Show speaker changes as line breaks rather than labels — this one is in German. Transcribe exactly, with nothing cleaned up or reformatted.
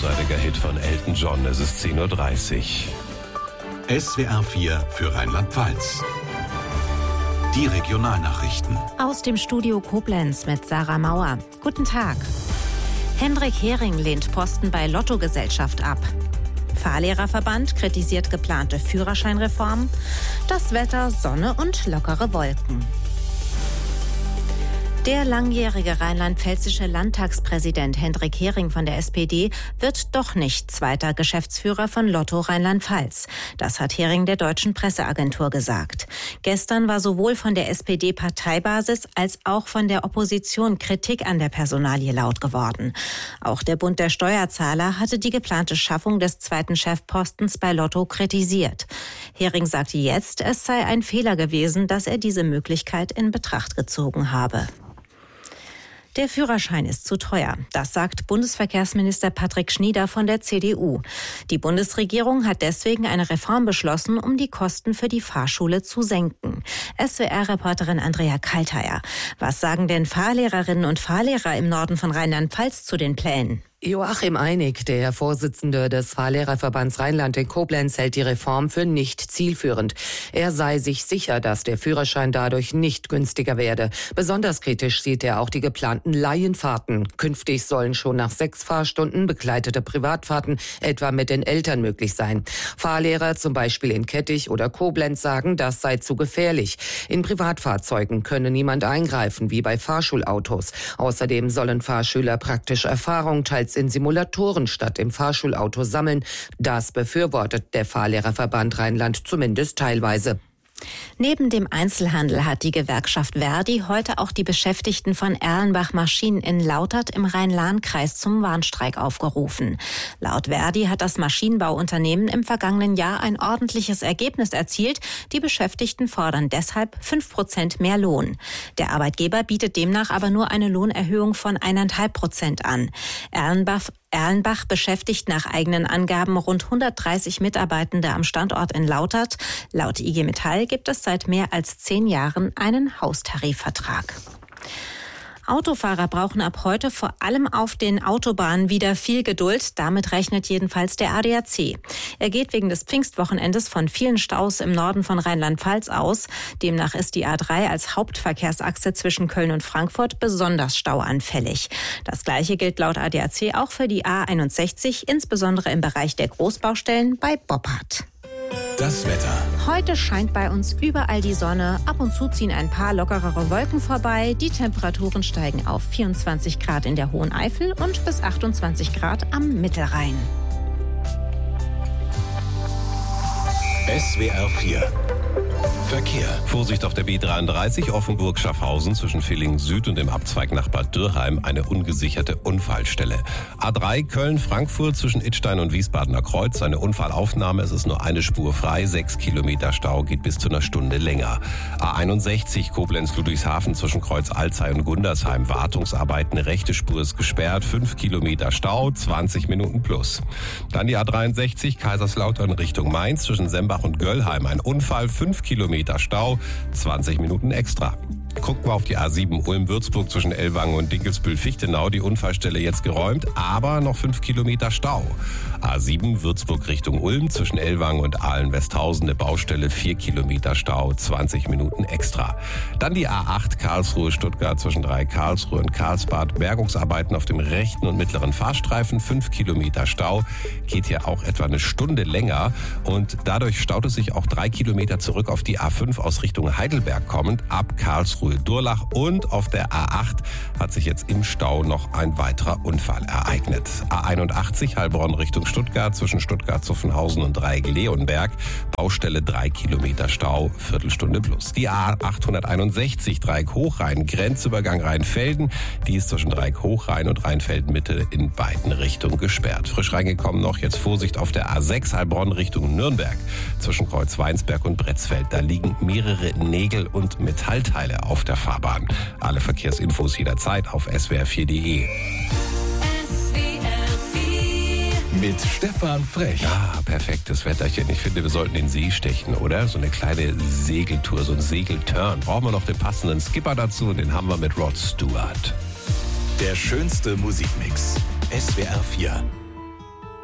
einseitiger Hit von Elton John. Es ist zehn Uhr dreißig.
S W R vier für Rheinland-Pfalz. Die Regionalnachrichten.
Aus dem Studio Koblenz mit Sarah Mauer. Guten Tag. Hendrik Hering lehnt Posten bei Lotto-Gesellschaft ab. Fahrlehrerverband kritisiert geplante Führerscheinreform. Das Wetter, Sonne und lockere Wolken. Der langjährige rheinland-pfälzische Landtagspräsident Hendrik Hering von der S P D wird doch nicht zweiter Geschäftsführer von Lotto Rheinland-Pfalz. Das hat Hering der deutschen Presseagentur gesagt. Gestern war sowohl von der S P D-Parteibasis als auch von der Opposition Kritik an der Personalie laut geworden. Auch der Bund der Steuerzahler hatte die geplante Schaffung des zweiten Chefpostens bei Lotto kritisiert. Hering sagte jetzt, es sei ein Fehler gewesen, dass er diese Möglichkeit in Betracht gezogen habe. Der Führerschein ist zu teuer. Das sagt Bundesverkehrsminister Patrick Schnieder von der C D U. Die Bundesregierung hat deswegen eine Reform beschlossen, um die Kosten für die Fahrschule zu senken. S W R-Reporterin Andrea Kalteier. Was sagen denn Fahrlehrerinnen und Fahrlehrer im Norden von Rheinland-Pfalz zu den Plänen?
Joachim Einig, der Vorsitzende des Fahrlehrerverbands Rheinland in Koblenz, hält die Reform für nicht zielführend. Er sei sich sicher, dass der Führerschein dadurch nicht günstiger werde. Besonders kritisch sieht er auch die geplanten Laienfahrten. Künftig sollen schon nach sechs Fahrstunden begleitete Privatfahrten etwa mit den Eltern möglich sein. Fahrlehrer, zum Beispiel in Kettich oder Koblenz, sagen, das sei zu gefährlich. In Privatfahrzeugen könne niemand eingreifen, wie bei Fahrschulautos. Außerdem sollen Fahrschüler praktische Erfahrung teils in Simulatoren statt im Fahrschulauto sammeln. Das befürwortet der Fahrlehrerverband Rheinland zumindest teilweise.
Neben dem Einzelhandel hat die Gewerkschaft Verdi heute auch die Beschäftigten von Erlenbach Maschinen in Lautert im Rhein-Lahn-Kreis zum Warnstreik aufgerufen. Laut Verdi hat das Maschinenbauunternehmen im vergangenen Jahr ein ordentliches Ergebnis erzielt. Die Beschäftigten fordern deshalb fünf Prozent mehr Lohn. Der Arbeitgeber bietet demnach aber nur eine Lohnerhöhung von eineinhalb Prozent an. Erlenbach Erlenbach beschäftigt nach eigenen Angaben rund hundertdreißig Mitarbeitende am Standort in Lautert. Laut I G Metall gibt es seit mehr als zehn Jahren einen Haustarifvertrag. Autofahrer brauchen ab heute vor allem auf den Autobahnen wieder viel Geduld. Damit rechnet jedenfalls der A D A C. Er geht wegen des Pfingstwochenendes von vielen Staus im Norden von Rheinland-Pfalz aus. Demnach ist die A drei als Hauptverkehrsachse zwischen Köln und Frankfurt besonders stauanfällig. Das Gleiche gilt laut A D A C auch für die A einundsechzig, insbesondere im Bereich der Großbaustellen bei Boppard.
Das Wetter.
Heute scheint bei uns überall die Sonne. Ab und zu ziehen ein paar lockerere Wolken vorbei. Die Temperaturen steigen auf vierundzwanzig Grad in der Hohen Eifel und bis achtundzwanzig Grad am Mittelrhein.
S W R vier. Verkehr.
Vorsicht auf der B dreiunddreißig Offenburg-Schaffhausen zwischen Villingen Süd und dem Abzweig nach Bad Dürrheim eine ungesicherte Unfallstelle. A drei Köln-Frankfurt zwischen Idstein und Wiesbadener Kreuz eine Unfallaufnahme. Es ist nur eine Spur frei. Sechs Kilometer Stau, geht bis zu einer Stunde länger. A einundsechzig Koblenz-Ludwigshafen zwischen Kreuz Alzey und Gundersheim. Wartungsarbeiten, rechte Spur ist gesperrt. Fünf Kilometer Stau, zwanzig Minuten plus. Dann die A dreiundsechzig Kaiserslautern Richtung Mainz zwischen Sembach und Göllheim. Ein Unfall, fünf Kilometer Stau, zwanzig Minuten extra. Gucken wir auf die A sieben Ulm-Würzburg zwischen Ellwangen und Dinkelsbühl-Fichtenau. Die Unfallstelle jetzt geräumt, aber noch fünf Kilometer Stau. A sieben Würzburg Richtung Ulm zwischen Ellwangen und Ahlen-Westhausen. Eine Baustelle, vier Kilometer Stau, zwanzig Minuten extra. Dann die A acht Karlsruhe-Stuttgart zwischen drei Karlsruhe und Karlsbad. Bergungsarbeiten auf dem rechten und mittleren Fahrstreifen, fünf Kilometer Stau. Geht hier auch etwa eine Stunde länger. Und dadurch staut es sich auch drei Kilometer zurück auf die A fünf aus Richtung Heidelberg kommend, ab Karlsruhe Durlach, und auf der A acht hat sich jetzt im Stau noch ein weiterer Unfall ereignet. A einundachtzig Heilbronn Richtung Stuttgart zwischen Stuttgart-Zuffenhausen und Dreieck-Leonberg. Baustelle drei Kilometer Stau, Viertelstunde plus. Die A achthunderteinundsechzig Dreieck-Hochrhein Grenzübergang Rheinfelden. Die ist zwischen Dreieck-Hochrhein und Rheinfelden-Mitte in beiden Richtungen gesperrt. Frisch reingekommen noch jetzt Vorsicht auf der A sechs Heilbronn Richtung Nürnberg zwischen Kreuz-Weinsberg und Bretzfeld. Da liegen mehrere Nägel und Metallteile auf der Fahrbahn. Alle Verkehrsinfos jederzeit auf S W R vier punkt de.
Mit Stefan Frech.
Ja, perfektes Wetterchen. Ich finde, wir sollten den See stechen, oder? So eine kleine Segeltour, so ein Segelturn. Brauchen wir noch den passenden Skipper dazu, und den haben wir mit Rod Stewart.
Der schönste Musikmix. S W R vier.